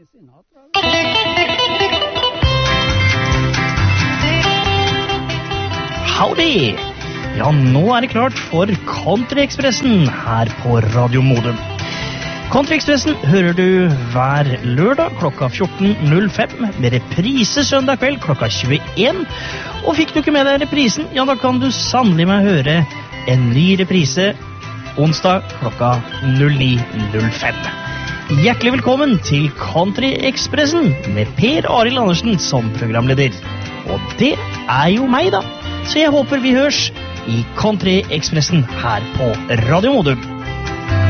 Howdy! Ja, nå det klart for Country-Ekspressen her på Radio Modum. Country-Ekspressen hører du hver lørdag klokka 14.05 med reprise søndag kveld klokka 21. Og fikk du ikke med deg reprisen, ja da kan du sannelig meg høre en ny reprise onsdag klokka 09.05. Hjertelig velkommen til Country-Ekspressen med Per Arild Andersen som programleder. Og det jo meg da, så jeg håper vi hørs i Country-Ekspressen her på Radio Modum.